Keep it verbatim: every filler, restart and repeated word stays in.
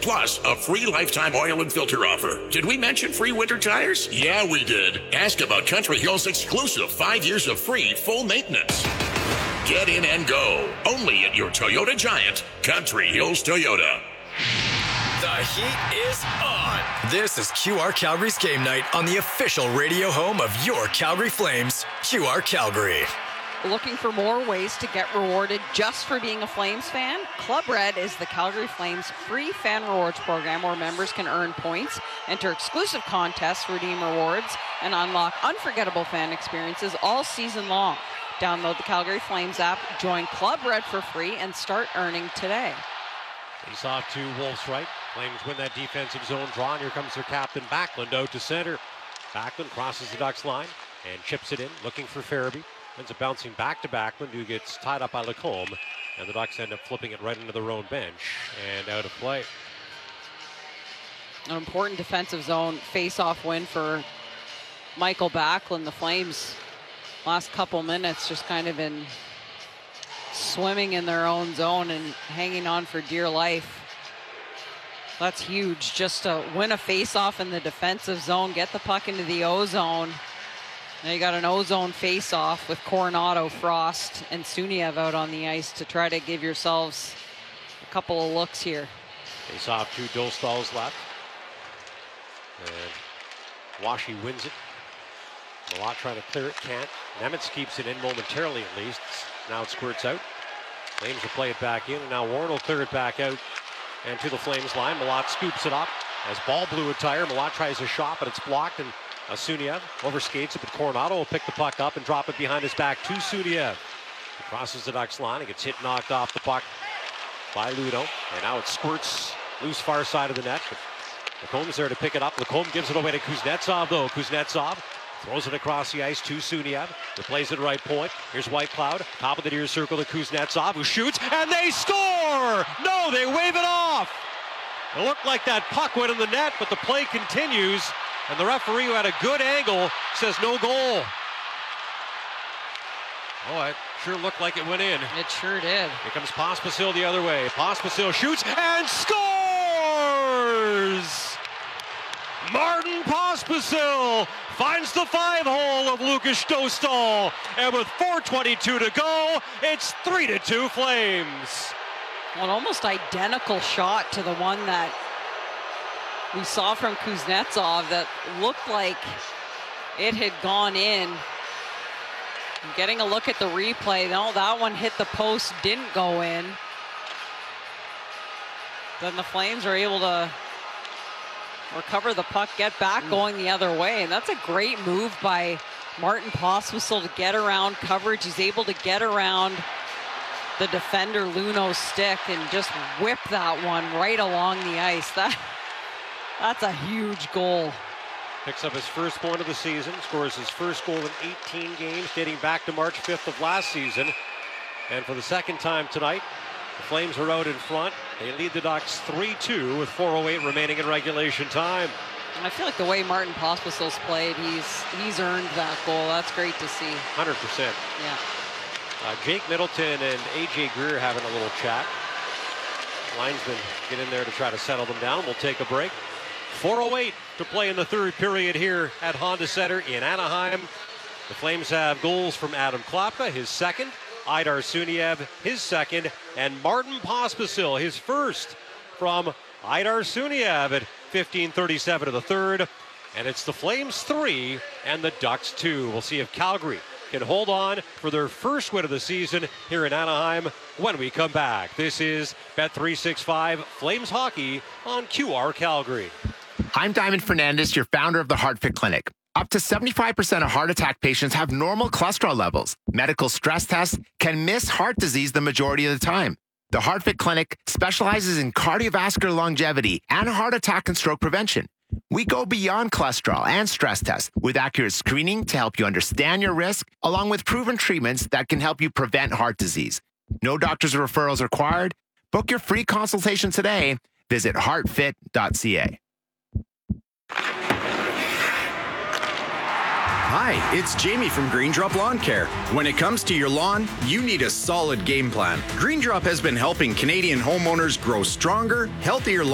plus a free lifetime oil and filter offer. Did we mention free winter tires? Yeah, we did. Ask about Country Hills' exclusive five years of free full maintenance. Get in and go. Only at your Toyota Giant, Country Hills Toyota. The heat is on. This is Q R Calgary's game night on the official radio home of your Calgary Flames, Q R Calgary. Looking for more ways to get rewarded just for being a Flames fan? Club Red is the Calgary Flames free fan rewards program where members can earn points, enter exclusive contests, redeem rewards, and unlock unforgettable fan experiences all season long. Download the Calgary Flames app, join Club Red for free, and start earning today. He's off to Wolf's right. Flames win that defensive zone draw, and here comes their captain Backlund out to center. Backlund crosses the Ducks line and chips it in, looking for Farabee. Ends up bouncing back to Backlund, who gets tied up by Lacombe, and the Ducks end up flipping it right into their own bench and out of play. An important defensive zone face-off win for Michael Backlund. The Flames last couple minutes just kind of been swimming in their own zone and hanging on for dear life. That's huge, just to win a face-off in the defensive zone, get the puck into the O-zone. Now you got an O-zone face-off with Coronado, Frost, and Suniev out on the ice to try to give yourselves a couple of looks here. Face off to Dostal's left. And Washi wins it. Malott trying to clear it, can't. Nemitz keeps it in momentarily at least. Now it squirts out. Flames will play it back in, and now Warren will clear it back out and to the Flames line. Malott scoops it up as ball blew a tire. Malott tries a shot, but it's blocked, and uh, Suniev overskates it, but Coronado will pick the puck up and drop it behind his back to Suniev. He crosses the Ducks line and gets hit, knocked off the puck by Ludo, and now it squirts loose far side of the net. But Lacombe's there to pick it up. Lacombe gives it away to Kuznetsov, though. Kuznetsov throws it across the ice to Suniev, who plays it right point. Here's Whitecloud, top of the near circle to Kuznetsov, who shoots, and they score! No, they wave it off! It looked like that puck went in the net, but the play continues, and the referee, who had a good angle, says no goal. Oh, it sure looked like it went in. It sure did. Here comes Pospisil the other way. Pospisil shoots and scores! Martin Pospisil finds the five hole of Lukas Dostal, and with four twenty-two to go, it's three to two Flames. An almost identical shot to the one that we saw from Kuznetsov that looked like it had gone in. Getting a look at the replay, no, that one hit the post, didn't go in. Then the Flames are able to recover the puck, get back going the other way, and that's a great move by Martin Pospisil to get around coverage. He's able to get around the defender Luno's stick and just whip that one right along the ice. That that's a huge goal. Picks up his first point of the season, scores his first goal in eighteen games dating back to March fifth of last season. And for the second time tonight, the Flames are out in front. They lead the Ducks three two with four oh eight remaining in regulation time. I feel like the way Martin Pospisil's played, he's he's earned that goal. That's great to see. one hundred percent. Yeah. Uh, Jake Middleton and A J Greer having a little chat. Linesmen get in there to try to settle them down. We'll take a break. four oh eight to play in the third period here at Honda Center in Anaheim. The Flames have goals from Adam Klapka, his second, Aidar Suniev, his second, and Martin Pospisil, his first, from Aidar Suniev at fifteen thirty-seven of the third. And it's the Flames three and the Ducks two. We'll see if Calgary can hold on for their first win of the season here in Anaheim when we come back. This is Bet three sixty-five Flames Hockey on Q R Calgary. I'm Diamond Fernandez, your founder of the HeartFit Clinic. Up to seventy-five percent of heart attack patients have normal cholesterol levels. Medical stress tests can miss heart disease the majority of the time. The HeartFit Clinic specializes in cardiovascular longevity and heart attack and stroke prevention. We go beyond cholesterol and stress tests with accurate screening to help you understand your risk, along with proven treatments that can help you prevent heart disease. No doctors or referrals required. Book your free consultation today. Visit heart fit dot c a. Hi, it's Jamie from Green Drop Lawn Care. When it comes to your lawn, you need a solid game plan. Green Drop has been helping Canadian homeowners grow stronger, healthier lawns